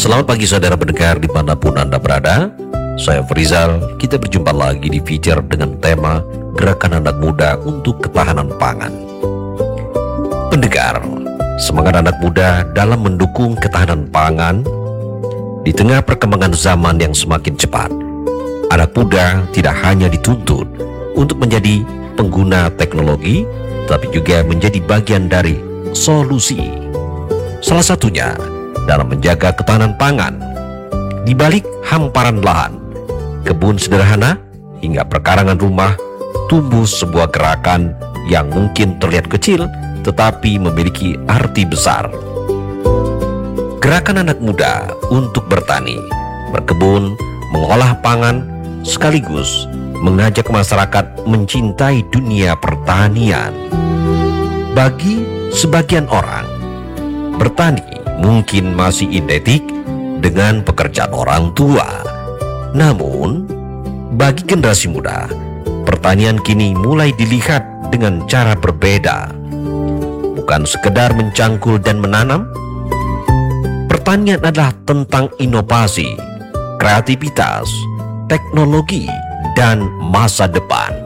Selamat pagi saudara pendengar dimanapun Anda berada. Saya Frizal, kita berjumpa lagi di feature dengan tema Gerakan Anak Muda untuk Ketahanan Pangan. Pendengar, semangat anak muda dalam mendukung ketahanan pangan di tengah perkembangan zaman yang semakin cepat. Anak muda tidak hanya dituntut untuk menjadi pengguna teknologi, tapi juga menjadi bagian dari solusi. Salah satunya dalam menjaga ketahanan pangan. Di balik hamparan lahan, kebun sederhana, hingga perkarangan rumah, tumbuh sebuah gerakan yang mungkin terlihat kecil, tetapi memiliki arti besar. Gerakan anak muda untuk bertani, berkebun, mengolah pangan, sekaligus mengajak masyarakat mencintai dunia pertanian. Bagi sebagian orang, bertani mungkin masih identik dengan pekerjaan orang tua. Namun, bagi generasi muda, pertanian kini mulai dilihat dengan cara berbeda. Bukan sekedar mencangkul dan menanam, pertanian adalah tentang inovasi, kreativitas, teknologi, dan masa depan.